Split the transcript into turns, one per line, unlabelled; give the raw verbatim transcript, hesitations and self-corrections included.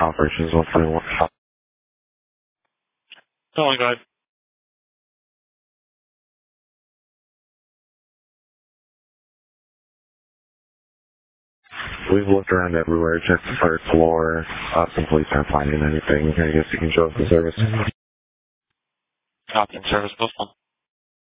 operations one forty one.
Go on, guys.
We've looked around everywhere, checked the first floor. Uh, some police aren't finding anything. I guess you can show us the service.
Copy and service, both one.